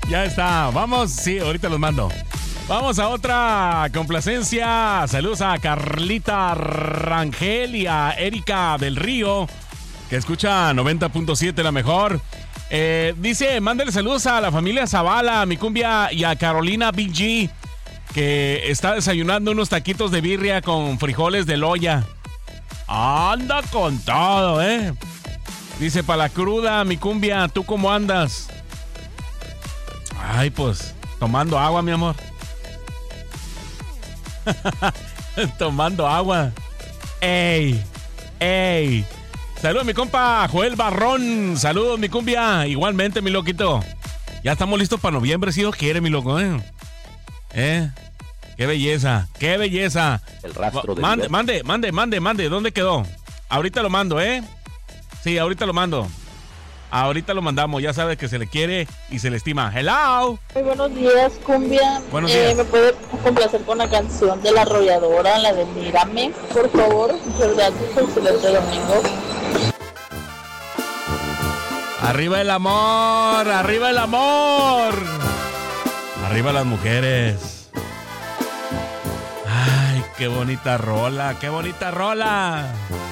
Ya está. Vamos, sí, ahorita los mando. Vamos a otra complacencia. Saludos a Carlita Rangel y a Erika del Río, que escucha 90.7 la mejor. Dice, mándale saludos a la familia Zavala, a mi cumbia y a Carolina BG, que está desayunando unos taquitos de birria con frijoles de loya. Anda con todo, Dice, para la cruda, mi cumbia, ¿tú cómo andas? Ay, pues, tomando agua, mi amor. Tomando agua. ¡Ey! Saludos, mi compa Joel Barrón. Saludos, mi cumbia. Igualmente, mi loquito. Ya estamos listos para noviembre, si Dios quiere, mi loco, Qué belleza, qué belleza. El rastro de Mande. ¿Dónde quedó? Ahorita lo mando, Sí, ahorita lo mando. Ahorita lo mandamos, ya sabes que se le quiere y se le estima. ¡Hello! Muy buenos días, cumbia. Buenos días. ¿Me puede complacer con la canción de La Arrolladora, la de Mírame, por favor? Muchas gracias, excelente domingo. ¡Arriba el amor! ¡Arriba el amor! ¡Arriba las mujeres! ¡Ay, qué bonita rola! ¡Qué bonita rola!